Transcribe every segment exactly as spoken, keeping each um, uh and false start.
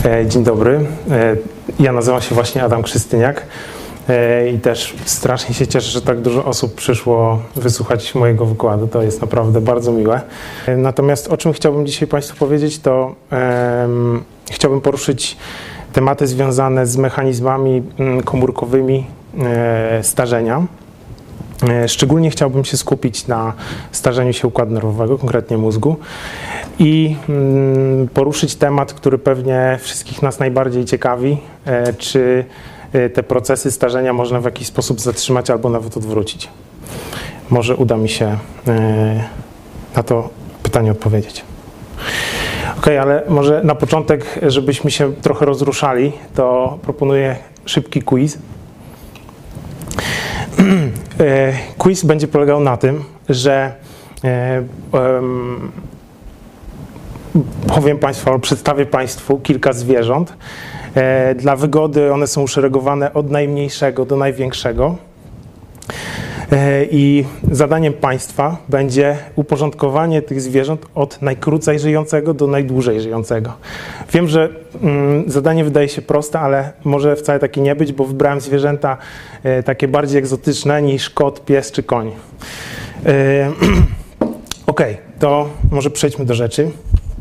Dzień dobry, ja nazywam się właśnie Adam Krzystyniak i też strasznie się cieszę, że tak dużo osób przyszło wysłuchać mojego wykładu, to jest naprawdę bardzo miłe. Natomiast o czym chciałbym dzisiaj Państwu powiedzieć, to um, chciałbym poruszyć tematy związane z mechanizmami komórkowymi e, starzenia. Szczególnie chciałbym się skupić na starzeniu się układu nerwowego, konkretnie mózgu, i poruszyć temat, który pewnie wszystkich nas najbardziej ciekawi, czy te procesy starzenia można w jakiś sposób zatrzymać albo nawet odwrócić. Może uda mi się na to pytanie odpowiedzieć. Ok, ale może na początek, żebyśmy się trochę rozruszali, to proponuję szybki quiz. Quiz będzie polegał na tym, że um, powiem Państwu, albo przedstawię Państwu kilka zwierząt. E, dla wygody one są uszeregowane od najmniejszego do największego. E, I zadaniem Państwa będzie uporządkowanie tych zwierząt od najkrócej żyjącego do najdłużej żyjącego. Wiem, że mm, zadanie wydaje się proste, ale może wcale takie nie być, bo wybrałem zwierzęta e, takie bardziej egzotyczne niż kot, pies czy koń. E, ok, to może przejdźmy do rzeczy.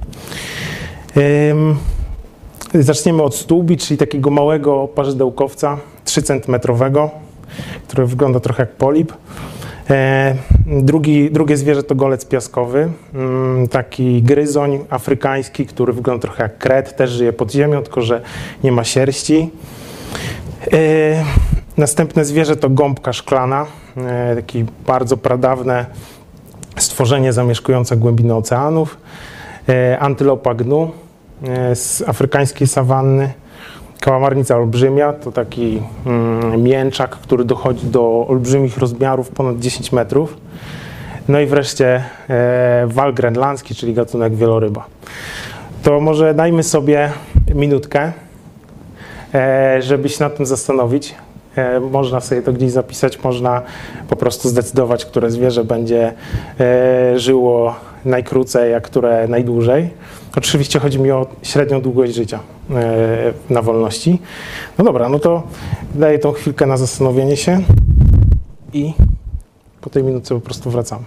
Zaczniemy od stłubi, czyli takiego małego parzydełkowca, trzycentymetrowego, który wygląda trochę jak polip. Drugi, drugie zwierzę to golec piaskowy, taki gryzoń afrykański, który wygląda trochę jak kret, też żyje pod ziemią, tylko że nie ma sierści. Następne zwierzę to gąbka szklana, takie bardzo pradawne stworzenie zamieszkujące głębiny oceanów. Antylopa gnu z afrykańskiej sawanny, kałamarnica olbrzymia, to taki mm, mięczak, który dochodzi do olbrzymich rozmiarów, ponad dziesięć metrów. No i wreszcie e, wal grenlandzki, czyli gatunek wieloryba. To może dajmy sobie minutkę, e, żeby się nad tym zastanowić. E, można sobie to gdzieś zapisać, można po prostu zdecydować, które zwierzę będzie e, żyło najkrócej, a które najdłużej. Oczywiście chodzi mi o średnią długość życia e, na wolności. No dobra, no to daję tą chwilkę na zastanowienie się i po tej minutce po prostu wracamy.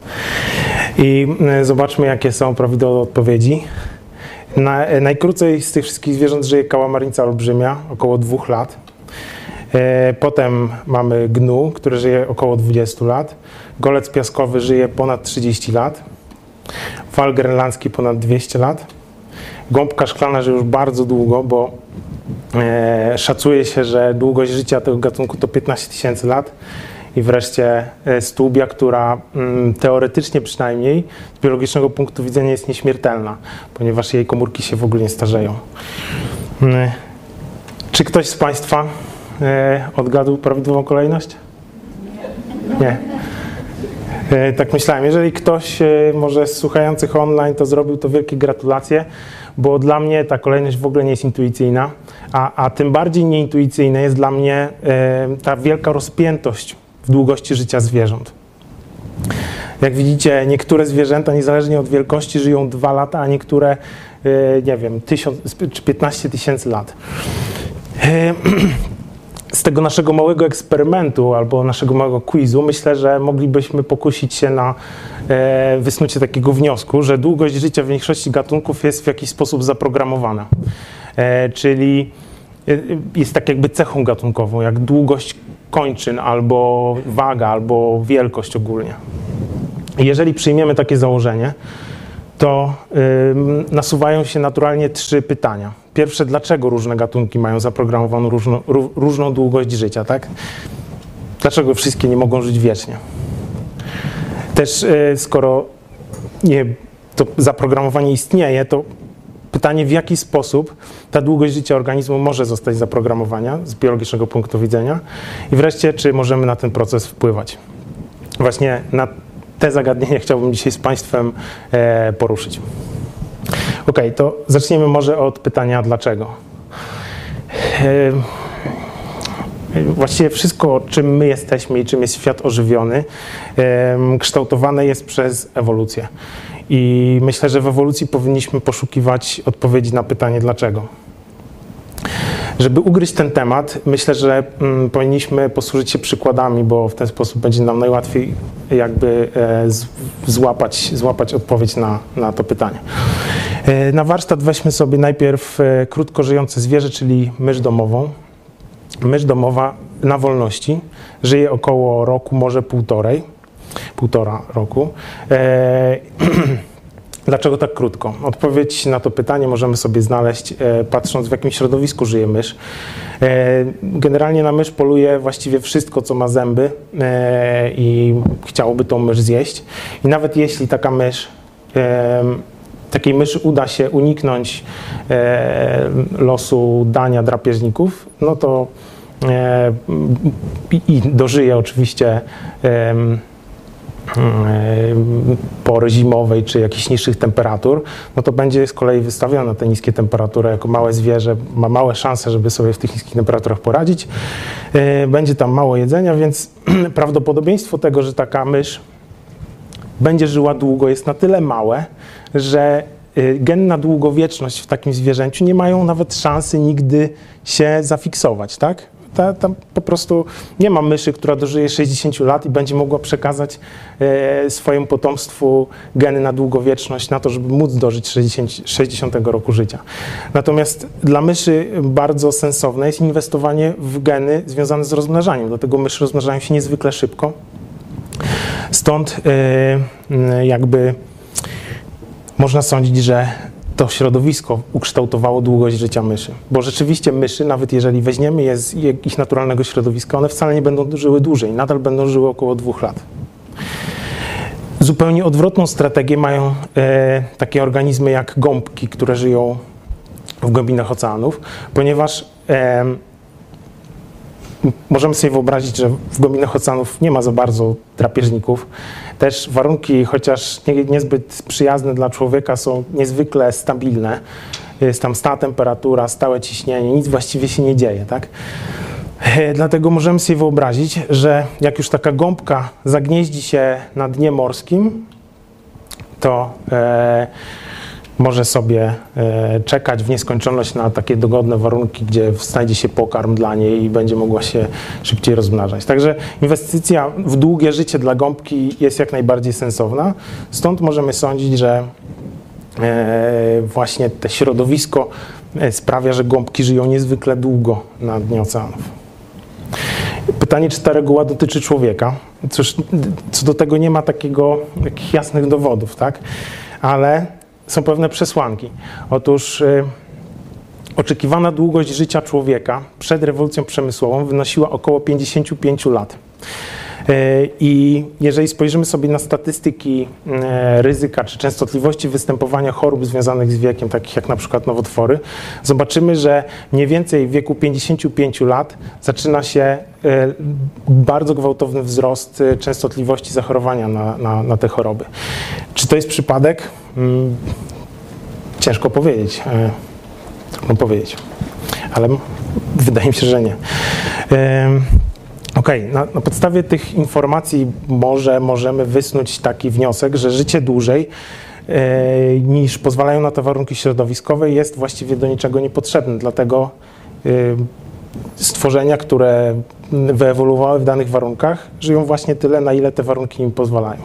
I e, zobaczmy, jakie są prawidłowe odpowiedzi. Na, e, najkrócej z tych wszystkich zwierząt żyje kałamarnica olbrzymia, około dwóch lat. E, potem mamy gnu, który żyje około dwudziestu lat. Golec piaskowy żyje ponad trzydzieści lat. Wal grenlandzki ponad dwieście lat. Gąbka szklana żyje już bardzo długo, bo e, szacuje się, że długość życia tego gatunku to piętnaście tysięcy lat. I wreszcie e, stłubia, która m, teoretycznie przynajmniej z biologicznego punktu widzenia jest nieśmiertelna, ponieważ jej komórki się w ogóle nie starzeją. E, czy ktoś z Państwa e, odgadł prawidłową kolejność? Nie. Nie. Tak myślałem. Jeżeli ktoś może z słuchających online to zrobił, to wielkie gratulacje, bo dla mnie ta kolejność w ogóle nie jest intuicyjna, a, a tym bardziej nieintuicyjna jest dla mnie e, ta wielka rozpiętość w długości życia zwierząt. Jak widzicie, niektóre zwierzęta niezależnie od wielkości żyją dwa lata, a niektóre, e, nie wiem, tysiąc czy piętnaście tysięcy lat. E, Z tego naszego małego eksperymentu albo naszego małego quizu myślę, że moglibyśmy pokusić się na e, wysnucie takiego wniosku, że długość życia w większości gatunków jest w jakiś sposób zaprogramowana. E, czyli jest tak jakby cechą gatunkową, jak długość kończyn, albo waga, albo wielkość ogólnie. I jeżeli przyjmiemy takie założenie, to y, nasuwają się naturalnie trzy pytania. Pierwsze, dlaczego różne gatunki mają zaprogramowaną różno, ró, różną długość życia, tak? Dlaczego wszystkie nie mogą żyć wiecznie? Też y, skoro nie, to zaprogramowanie istnieje, to pytanie, w jaki sposób ta długość życia organizmu może zostać zaprogramowana z biologicznego punktu widzenia? I wreszcie, czy możemy na ten proces wpływać? Właśnie na te zagadnienia chciałbym dzisiaj z Państwem e, poruszyć. Ok, to zaczniemy może od pytania dlaczego. E, właściwie wszystko, czym my jesteśmy i czym jest świat ożywiony, e, kształtowane jest przez ewolucję. I myślę, że w ewolucji powinniśmy poszukiwać odpowiedzi na pytanie dlaczego. Żeby ugryźć ten temat, myślę, że mm, powinniśmy posłużyć się przykładami, bo w ten sposób będzie nam najłatwiej jakby e, z, złapać, złapać odpowiedź na, na to pytanie. E, na warsztat weźmy sobie najpierw e, krótko żyjące zwierzę, czyli mysz domową. Mysz domowa na wolności żyje około roku, może półtorej, półtora roku. E, Dlaczego tak krótko? Odpowiedź na to pytanie możemy sobie znaleźć, e, patrząc, w jakim środowisku żyje mysz. E, generalnie na mysz poluje właściwie wszystko, co ma zęby e, i chciałoby tą mysz zjeść. I nawet jeśli taka mysz, e, takiej myszy uda się uniknąć e, losu dania drapieżników, no to e, i, i dożyje oczywiście e, pory zimowej czy jakichś niższych temperatur, no to będzie z kolei wystawiona na te niskie temperatury jako małe zwierzę, ma małe szanse, żeby sobie w tych niskich temperaturach poradzić. Będzie tam mało jedzenia, więc prawdopodobieństwo tego, że taka mysz będzie żyła długo, jest na tyle małe, że gen na długowieczność w takim zwierzęciu nie mają nawet szansy nigdy się zafiksować, tak? Ta, tam po prostu nie ma myszy, która dożyje sześćdziesięciu lat i będzie mogła przekazać e, swojemu potomstwu geny na długowieczność, na to, żeby móc dożyć sześćdziesiątego roku życia. Natomiast dla myszy bardzo sensowne jest inwestowanie w geny związane z rozmnażaniem, dlatego myszy rozmnażają się niezwykle szybko. Stąd e, jakby można sądzić, że to środowisko ukształtowało długość życia myszy. Bo rzeczywiście myszy, nawet jeżeli weźmiemy je z ich naturalnego środowiska, one wcale nie będą żyły dłużej, nadal będą żyły około dwóch lat. Zupełnie odwrotną strategię mają e, takie organizmy jak gąbki, które żyją w głębinach oceanów, ponieważ e, możemy sobie wyobrazić, że w głębinach oceanów nie ma za bardzo drapieżników. Też warunki, chociaż nie, niezbyt przyjazne dla człowieka, są niezwykle stabilne. Jest tam stała temperatura, stałe ciśnienie, nic właściwie się nie dzieje, tak? Dlatego możemy sobie wyobrazić, że jak już taka gąbka zagnieździ się na dnie morskim, to e, może sobie e, czekać w nieskończoność na takie dogodne warunki, gdzie znajdzie się pokarm dla niej i będzie mogła się szybciej rozmnażać. Także inwestycja w długie życie dla gąbki jest jak najbardziej sensowna. Stąd możemy sądzić, że e, właśnie to środowisko sprawia, że gąbki żyją niezwykle długo na dnie oceanów. Pytanie, czy ta reguła dotyczy człowieka? Cóż, co do tego nie ma takiego, takich jasnych dowodów, tak? Ale są pewne przesłanki. Otóż y, oczekiwana długość życia człowieka przed rewolucją przemysłową wynosiła około pięćdziesiąt pięć lat. Y, I jeżeli spojrzymy sobie na statystyki y, ryzyka czy częstotliwości występowania chorób związanych z wiekiem, takich jak na przykład nowotwory, zobaczymy, że mniej więcej w wieku pięćdziesięciu pięciu lat zaczyna się y, bardzo gwałtowny wzrost y, częstotliwości zachorowania na, na, na te choroby. Czy to jest przypadek? Hmm, ciężko powiedzieć. E, trudno powiedzieć, ale wydaje mi się, że nie. E, Okej, okay. na, na podstawie tych informacji może możemy wysnuć taki wniosek, że życie dłużej e, niż pozwalają na to warunki środowiskowe jest właściwie do niczego niepotrzebne. Dlatego e, stworzenia, które wyewoluowały w danych warunkach, żyją właśnie tyle, na ile te warunki im pozwalają.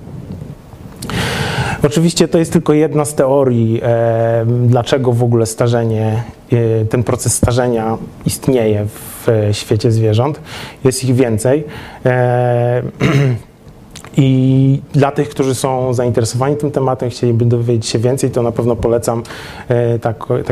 Oczywiście to jest tylko jedna z teorii, e, dlaczego w ogóle starzenie, e, ten proces starzenia istnieje w e, świecie zwierząt. Jest ich więcej. E, I dla tych, którzy są zainteresowani tym tematem, chcieliby dowiedzieć się więcej, to na pewno polecam e, tak,